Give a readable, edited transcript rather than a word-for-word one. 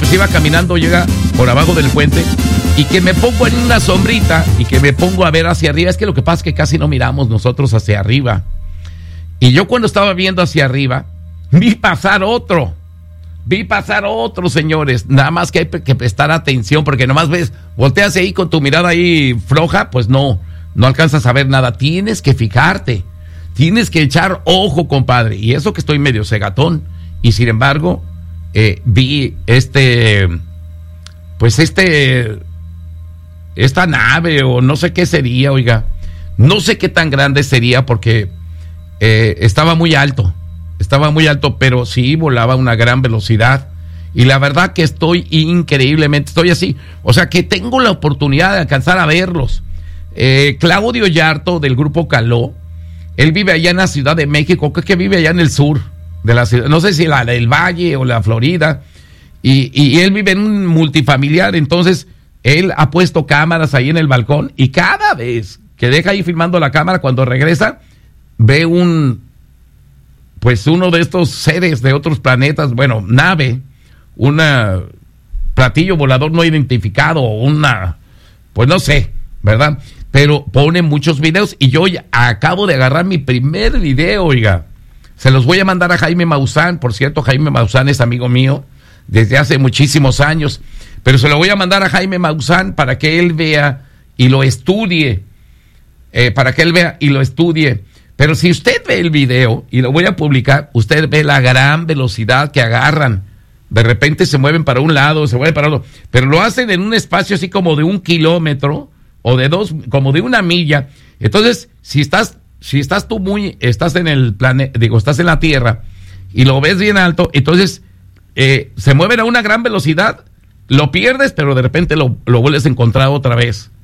pues iba caminando, llega por abajo del puente, y que me pongo en una sombrita y que me pongo a ver hacia arriba. Es que lo que pasa es que casi no miramos nosotros hacia arriba. Y yo cuando estaba viendo hacia arriba, vi pasar otro, señores. Nada más que hay que prestar atención, porque nomás ves, volteas ahí con tu mirada ahí floja, pues no alcanzas a ver nada. Tienes que fijarte, tienes que echar ojo, compadre. Y eso que estoy medio cegatón. Y sin embargo, vi esta nave, o no sé qué sería, oiga. No sé qué tan grande sería, porque estaba muy alto, pero sí volaba a una gran velocidad. Y la verdad que estoy así. O sea, que tengo la oportunidad de alcanzar a verlos. Claudio Yarto, del grupo Caló, él vive allá en la Ciudad de México, creo que vive allá en el sur de la ciudad, no sé si la del Valle o la Florida, y él vive en un multifamiliar. Entonces él ha puesto cámaras ahí en el balcón, y cada vez que deja ahí filmando la cámara, cuando regresa, ve uno de estos seres de otros planetas, bueno, nave, platillo volador no identificado, pues no sé, ¿verdad? Pero pone muchos videos, y yo ya acabo de agarrar mi primer video, oiga. Se los voy a mandar a Jaime Maussan. Por cierto, Jaime Maussan es amigo mío desde hace muchísimos años, pero se lo voy a mandar a Jaime Maussan para que él vea y lo estudie, pero si usted ve el video, y lo voy a publicar, usted ve la gran velocidad que agarran. De repente se mueven para un lado, se mueven para otro, pero lo hacen en un espacio así como de 1 kilómetro, o de 2, como de 1 milla. Entonces, si estás en el planeta, estás en la Tierra, y lo ves bien alto, entonces se mueven a una gran velocidad, lo pierdes, pero de repente lo vuelves a encontrar otra vez.